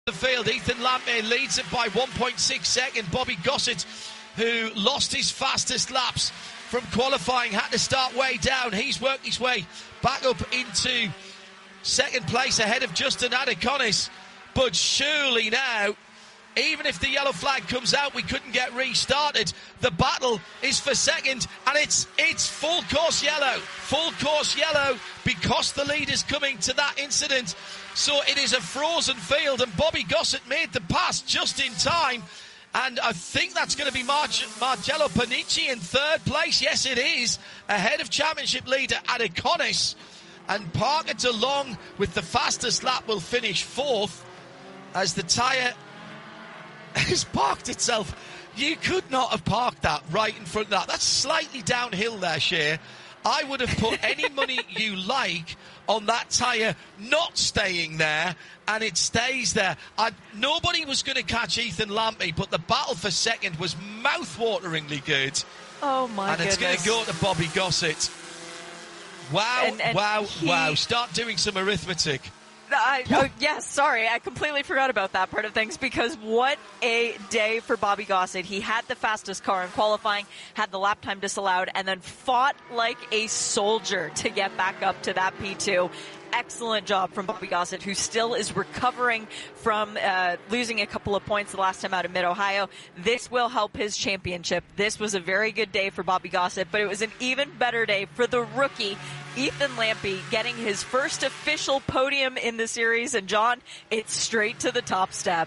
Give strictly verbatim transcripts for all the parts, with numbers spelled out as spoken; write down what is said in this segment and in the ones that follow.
The field, Ethan Lampmere leads it by one point six seconds. Bobby Gossett, who lost his fastest laps from qualifying, had to start way down. He's worked his way back up into second place ahead of Justin Adeconis. But surely now, even if the yellow flag comes out, we couldn't get restarted. The battle is for second, and it's it's full course yellow. Full course yellow because the lead is coming to that incident. So it is a frozen field, and Bobby Gossett made the pass just in time. And I think that's going to be Mar- Marcello Panici in third place. Yes, it is. Ahead of championship leader Adeconis. And Parker DeLong with the fastest lap will finish fourth as the tyre has parked itself. You could not have parked that right in front of that. That's slightly downhill there, Shea. I would have put any money you like on that tyre not staying there, and it stays there. I, nobody was going to catch Ethan Lampmere, but the battle for second was mouth-wateringly good. Oh, my and goodness. And it's going to go to Bobby Gossett. Wow, and, and wow, he... wow. Start doing some arithmetic. I, oh, yes, yeah, sorry. I completely forgot about that part of things, because what a day for Bobby Gossett. He had the fastest car in qualifying, had the lap time disallowed, and then fought like a soldier to get back up to that P two. Excellent job from Bobby Gossett, who still is recovering from uh, losing a couple of points the last time out of Mid-Ohio. This will help his championship. This was a very good day for Bobby Gossett, but it was an even better day for the rookie, Ethan Lampmere, getting his first official podium in the series. And, John, it's straight to the top step.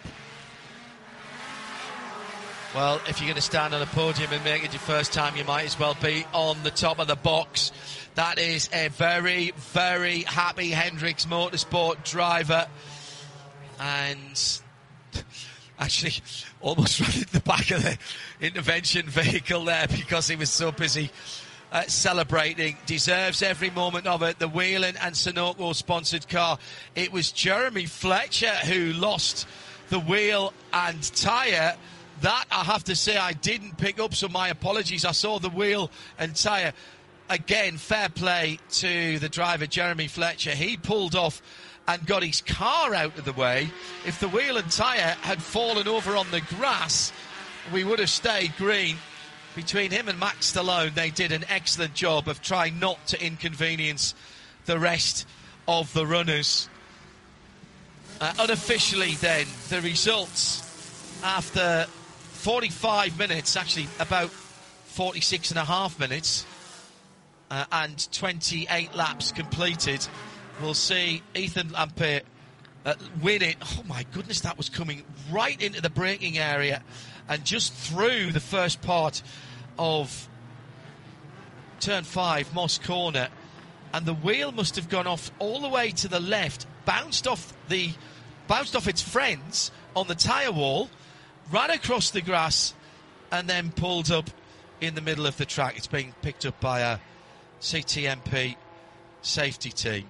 Well, if you're going to stand on a podium and make it your first time, you might as well be on the top of the box. That is a very, very happy Hendricks Motorsport driver. And actually almost ran into the back of the intervention vehicle there because he was so busy uh, celebrating. Deserves every moment of it. The Whelen and Sunoco sponsored car. It was Jeremy Fletcher who lost the wheel and tyre. That, I have to say, I didn't pick up, so my apologies. I saw the wheel and tyre. Again, fair play to the driver, Jeremy Fletcher. He pulled off and got his car out of the way. If the wheel and tyre had fallen over on the grass, we would have stayed green. Between him and Max Stallone, they did an excellent job of trying not to inconvenience the rest of the runners. Uh, unofficially, then, the results after forty-five minutes, actually about forty-six and a half minutes, uh, and twenty-eight laps completed, we'll see Ethan Lampmere uh, win it. Oh my goodness, that was coming right into the braking area and just through the first part of turn five, Moss Corner, and the wheel must have gone off all the way to the left, bounced off the bounced off its friends on the tyre wall, ran across the grass, and then pulled up in the middle of the track. It's being picked up by a C T M P safety team.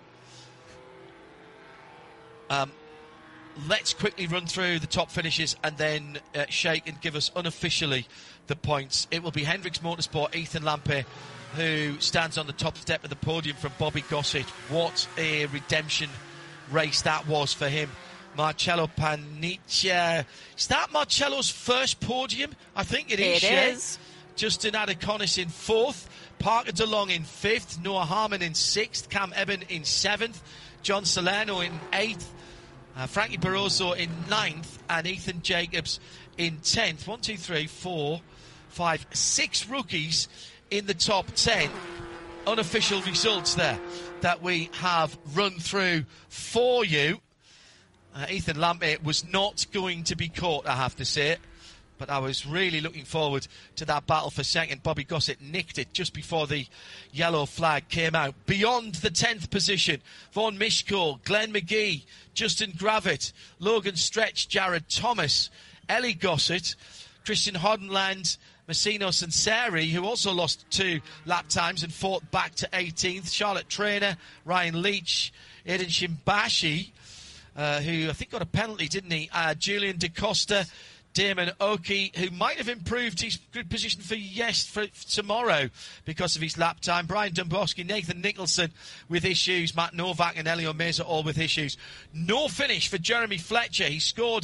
Um, let's quickly run through the top finishes and then uh, Shake and give us unofficially the points. It will be Hendricks Motorsport, Ethan Lampmere, who stands on the top step of the podium from Bobby Gossett. What a redemption race that was for him. Marcello Panici. Is that Marcello's first podium? I think it is. It Shea. is. Justin Adeconis in fourth. Parker DeLong in fifth. Noah Harmon in sixth. Cam Eben in seventh. John Salerno in eighth. Uh, Frankie Barroso in ninth. And Ethan Jacobs in tenth. One, two, three, four, five, six rookies in the top ten. Unofficial results there that we have run through for you. Uh, Ethan Lampmere was not going to be caught, I have to say, but I was really looking forward to that battle for second. Bobby Gossett nicked it just before the yellow flag came out. Beyond the tenth position, Vaughan Mishko, Glenn McGee, Justin Gravitt, Logan Stretch, Jared Thomas, Ellie Gossett, Christian Hodenland, Massino Sanseri, who also lost two lap times and fought back to eighteenth, Charlotte Trainer, Ryan Leach, Aiden Shimbashi, Uh, who I think got a penalty, didn't he? Uh, Julian DaCosta, Damon Oki, who might have improved his good position for yes for tomorrow because of his lap time. Brian Dombrowski, Nathan Nicholson with issues. Matt Novak and Elio Meza all with issues. No finish for Jeremy Fletcher. He scored